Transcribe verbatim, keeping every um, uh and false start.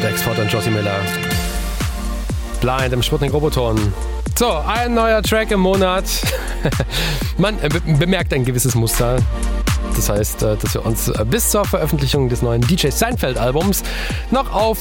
Export und Josie Miller. Blind im Sputnik Roboton. So, ein neuer Track im Monat. Man äh, be- bemerkt ein gewisses Muster. Das heißt, äh, dass wir uns äh, bis zur Veröffentlichung des neuen D J Seinfeld Albums noch auf